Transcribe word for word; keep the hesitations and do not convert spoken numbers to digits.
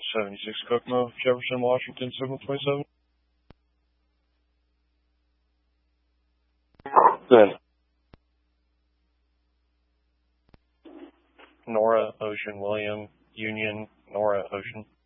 seventy-six Kokomo, Jefferson, Washington, seven twenty-seven. Good. Nora, Ocean, William, Union, Nora, Ocean.